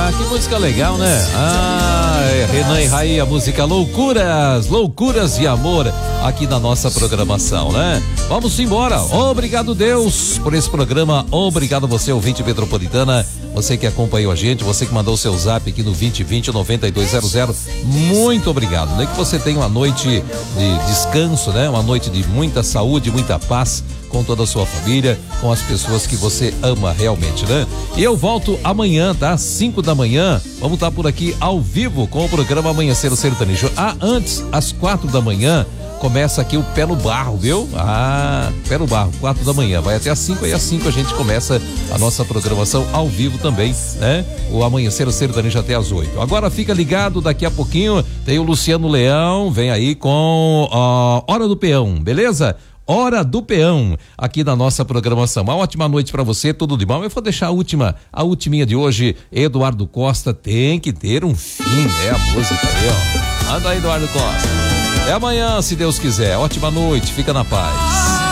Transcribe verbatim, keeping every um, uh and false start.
Ah, que música legal, né? Ah, é Renan e Raí, a música Loucuras, Loucuras de Amor, aqui na nossa programação, né? Vamos embora. Obrigado, Deus, por esse programa. Obrigado você, ouvinte metropolitana, você que acompanhou a gente, você que mandou o seu zap aqui no vinte vinte, noventa e dois zero zero. Muito obrigado, né? Que você tenha uma noite de descanso, né? Uma noite de muita saúde, muita paz com toda a sua família, com as pessoas que você ama realmente, né? E eu volto amanhã, tá? Às cinco da manhã, vamos estar por aqui ao vivo com o programa Amanhecer o Sertanejo. Ah, antes, às quatro da manhã, começa aqui o Pé no Barro, viu? Ah, Pé no Barro, quatro da manhã, vai até às cinco, e às cinco a gente começa a nossa programação ao vivo também, né? O Amanhecer o Sertanejo até às oito. Agora fica ligado, daqui a pouquinho tem o Luciano Leão, vem aí com a Hora do Peão, beleza? Hora do Peão, aqui na nossa programação. Uma ótima noite pra você, tudo de bom. Eu vou deixar a última, a ultiminha de hoje, Eduardo Costa, Tem que Ter um Fim, é a música aí, ó. Anda aí, Eduardo Costa. Até amanhã, se Deus quiser. Ótima noite, fica na paz.